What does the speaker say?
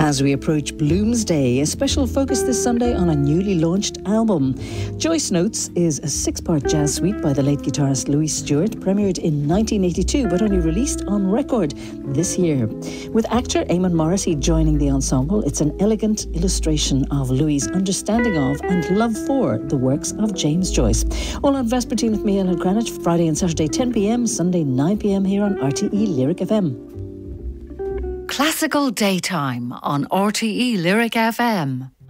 As we approach Bloomsday, a special focus this Sunday on a newly launched album. Joyce Notes is a 6-part jazz suite by the late guitarist Louis Stewart, premiered in 1982 but only released on record this year. With actor Eamon Morrissey joining the ensemble, it's an elegant illustration of Louis' understanding of and love for the works of James Joyce. All on Vespertine with me, Ellen Cranach, Friday and Saturday 10 p.m, Sunday 9 p.m. here on RTE Lyric FM. Classical Daytime on RTE Lyric FM.